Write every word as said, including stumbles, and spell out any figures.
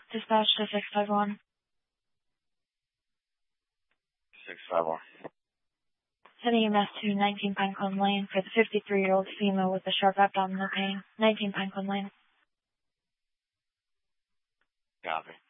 Dispatch to six five one. six five one. Sending E M S to nineteen Pinecone Lane for the fifty-three-year-old female with the sharp abdominal pain. nineteen Pinecone Lane. Copy.